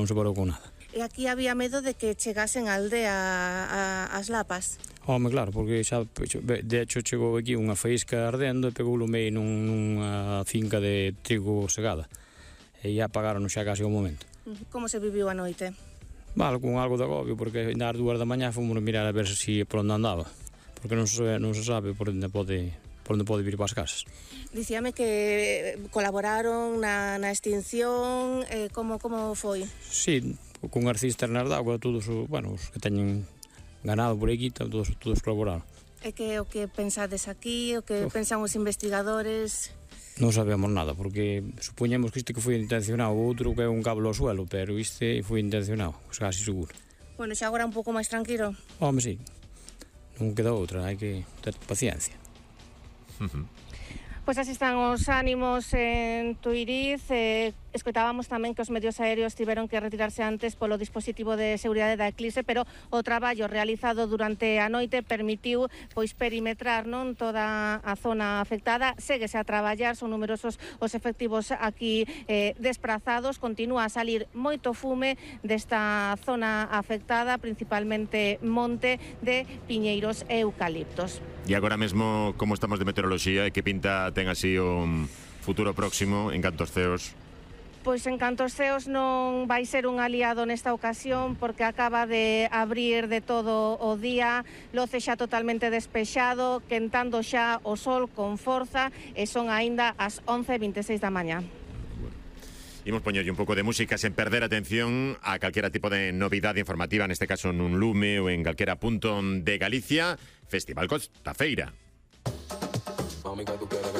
non se parou con nada. E aquí había medo de que chegasen a aldea as lapas. Home, claro, porque xa, de hecho, chegou aquí unha faísca ardendo e pegou o meio nunha finca de trigo segada. E ya apagaron xa casi o momento. Como se viviu a noite? Vale, con algo de agobio, porque ainda ás 2 da mañá fomos mirar a ver se por onde andaba. Porque non se sabe por onde pode vir para as casas. Dicíame que colaboraron na extinción, como foi? Sí, con as cisternas de auga, todos os que teñen ganado por aquí, todos colaboraron. E que o que pensades aquí, o que pensan os investigadores? Non sabemos nada, porque supoñemos que isto que foi intencionado, o outro que é un cable ao suelo, pero este foi intencionado, casi seguro. Bueno, xa agora un pouco máis tranquilo? Home, sí, non queda outra, hai que ter paciencia. Pois así están os ánimos en Tuiriz. Escoitábamos tamén que os medios aéreos tiveron que retirarse antes polo dispositivo de seguridade da Eclipse, pero o traballo realizado durante a noite permitiu perimetrar toda a zona afectada. Séguese a traballar, son numerosos os efectivos aquí desprazados. Continúa a salir moito fume desta zona afectada, principalmente monte de piñeiros e eucaliptos. E agora mesmo, como estamos de meteoroloxía e que pinta ten así o futuro próximo en canto aos ceos? Pois en canto aos ceos non vai ser un aliado nesta ocasión, porque acaba de abrir de todo o día, loce xa totalmente despexado, quentando xa o sol con forza, e son aínda as 11:26 da mañá. Imos poñerlle un pouco de música sen perder atención a calquera tipo de novidade informativa, neste caso nun lume ou en calquera punto de Galicia. Festival Costa Feira.